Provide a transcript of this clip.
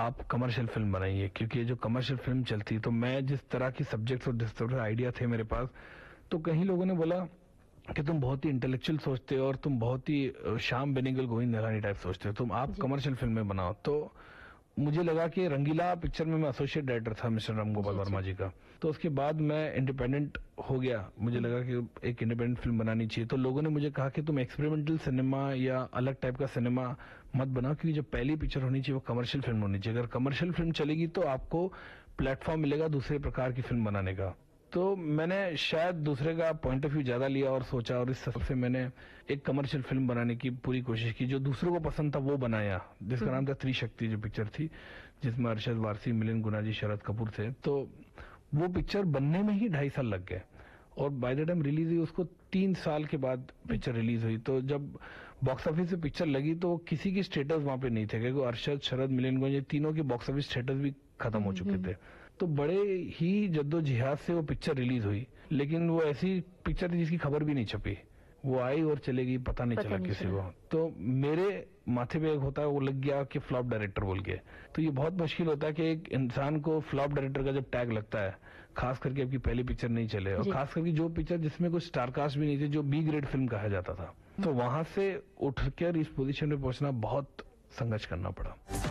आप commercial film बनाइए, क्योंकि ये जो कमर्शियल फिल्म चलती, तो मैं जिस तरह की सब्जेक्ट और जिस तरह के आइडिया थे मेरे पास, तो कहीं लोगों ने बोला कि तुम बहुत ही इंटेलेक्चुअल सोचते हो और तुम बहुत ही श्याम बेनेगल, गोविंद निहलानी टाइप सोचते हो, तुम आप कमर्शियल फिल्में बनाओ। तो मुझे लगा कि रंगीला पिक्चर में मैं एसोसिएट डायरेक्टर था मिस्टर राम गोपाल वर्मा जी का। तो उसके बाद मैं इंडिपेंडेंट हो गया, मुझे लगा कि एक इंडिपेंडेंट फिल्म बनानी चाहिए। तो लोगों ने मुझे कहा कि तुम एक्सपेरिमेंटल सिनेमा या अलग टाइप का सिनेमा मत बनाओ, क्योंकि जो पहली पिक्चर होनी चाहिए वो कमर्शियल फिल्म होनी चाहिए। अगर कमर्शियल फिल्म चलेगी तो आपको प्लेटफॉर्म मिलेगा दूसरे प्रकार की फिल्म बनाने का। तो मैंने शायद दूसरे का पॉइंट ऑफ व्यू ज्यादा लिया और सोचा, और इस सबसे मैंने एक कमर्शियल फिल्म बनाने की पूरी कोशिश की, जो दूसरों को पसंद था वो बनाया, जिसका नाम था त्रिशक्ति, जो पिक्चर थी जिसमें अरशद वारसी, मिलिंद गुनाजी, शरद कपूर थे। तो वो पिक्चर बनने में ही 2.5 साल लग गए, और बाय द टाइम रिलीज हुई उसको 3 साल के बाद पिक्चर रिलीज हुई। तो जब बॉक्स ऑफिस से पिक्चर लगी तो किसी की स्टेटस वहां पे नहीं थे, क्योंकि अरशद, शरद, मिलिंद गुनाजी तीनों के बॉक्स ऑफिस स्टेटस भी खत्म हो चुके थे। तो बड़े ही जद्दोजहद से वो पिक्चर रिलीज हुई, लेकिन वो ऐसी पिक्चर थी जिसकी खबर भी नहीं छपी, वो आई और चलेगी, पता नहीं चला किसी को। तो मेरे माथे पे एक होता है, वो लग गया कि फ्लॉप डायरेक्टर बोल के। तो ये बहुत मुश्किल होता है कि एक इंसान को फ्लॉप डायरेक्टर का जब टैग लगता है, खास करके आपकी पहली पिक्चर नहीं चले, और खास करके जो पिक्चर जिसमें कोई स्टारकास्ट भी नहीं थी, जो बी ग्रेड फिल्म कहा जाता था। तो वहां से उठकर इस पोजीशन पे पहुंचना बहुत संघर्ष करना पड़ा।